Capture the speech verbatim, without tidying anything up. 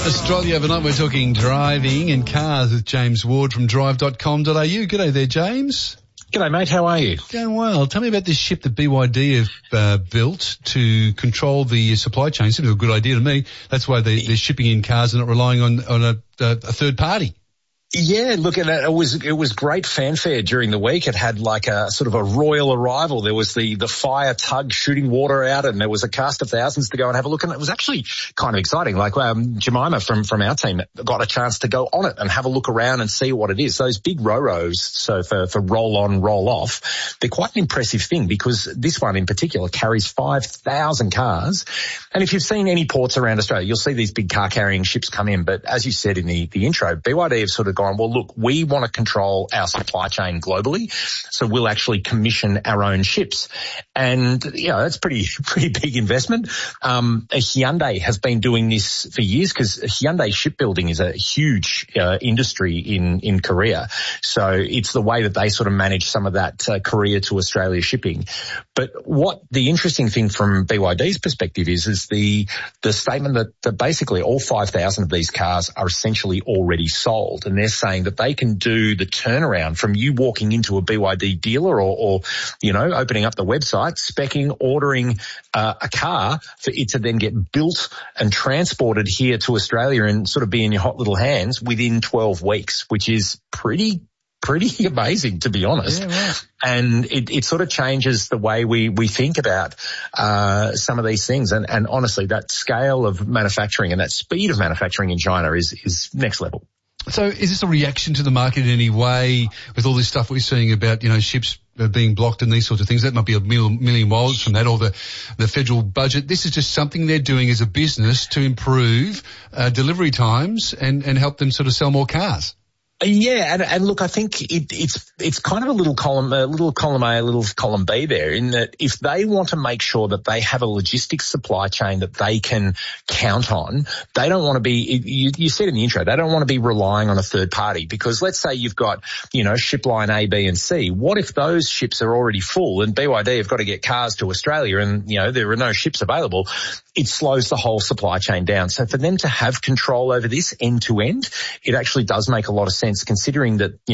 Australia Overnight, we're talking driving and cars with James Ward from drive dot com dot a u. G'day there, James. G'day, mate. How are you? Going well. Tell me about this ship that B Y D have uh, built to control the supply chain. Seems like a good idea to me. That's why they, they're shipping in cars and not relying on, on a, a, a third party. Yeah, look, at it, it was it was great fanfare during the week. It had like a sort of a royal arrival. There was the the fire tug shooting water out, and there was a cast of thousands to go and have a look. And it was actually kind of exciting. Like um, Jemima from from our team got a chance to go on it and have a look around and see what it is. Those big ro-ros, so for for roll on, roll off, they're quite an impressive thing because this one in particular carries five thousand cars. And if you've seen any ports around Australia, you'll see these big car carrying ships come in. But as you said in the the intro, B Y D have sort of gone, well, look, we want to control our supply chain globally, so we'll actually commission our own ships. And, you know, that's pretty, pretty big investment. Um, Hyundai has been doing this for years because Hyundai shipbuilding is a huge uh, industry in, in Korea. So it's the way that they sort of manage some of that uh, Korea to Australia shipping. But what the interesting thing from B Y D's perspective is, is the, the statement that, that basically all five thousand of these cars are essentially already sold. And they're saying that they can do the turnaround from you walking into a B Y D dealer or, or you know, opening up the website, speccing, ordering uh, a car for it to then get built and transported here to Australia and sort of be in your hot little hands within twelve weeks, which is pretty pretty amazing, to be honest. Yeah, right. And it, it sort of changes the way we, we think about uh some of these things. And, and honestly, that scale of manufacturing and that speed of manufacturing in China is, is next level. So is this a reaction to the market in any way with all this stuff we're seeing about, you know, ships being blocked and these sorts of things? That might be a million, million miles from that, or the, the federal budget. This is just something they're doing as a business to improve uh, delivery times and, and help them sort of sell more cars. Yeah, and, and look, I think it, it's it's kind of a little column, a little column A, a little column B there, in that if they want to make sure that they have a logistics supply chain that they can count on, they don't want to be, you, you said in the intro, they don't want to be relying on a third party, because let's say you've got, you know, ship line A, B and C. What if those ships are already full and B Y D have got to get cars to Australia and, you know, there are no ships available? It slows the whole supply chain down. So for them to have control over this end to end, it actually does make a lot of sense, considering that, you know,